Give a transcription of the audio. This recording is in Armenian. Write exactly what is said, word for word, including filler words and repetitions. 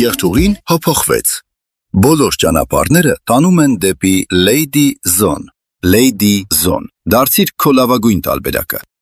Ուղերձուղին հափոխվեց։ Բոլոր ճանապարհները տանում են դեպի Lady Zone։ Lady Zone։ Դարձիր քո լավագույն տարբերակը։